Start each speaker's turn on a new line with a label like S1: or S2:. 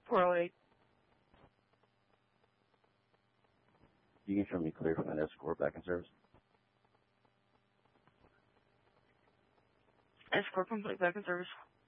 S1: 408.
S2: You can show me clear from an escort back in service.
S1: Escort complete back in service.